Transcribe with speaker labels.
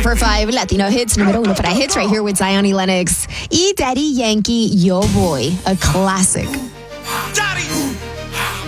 Speaker 1: for 5 Latino hits, número 1 para hits, right here with Zion y Lennox. Y Daddy Yankee, Yo Voy, a classic.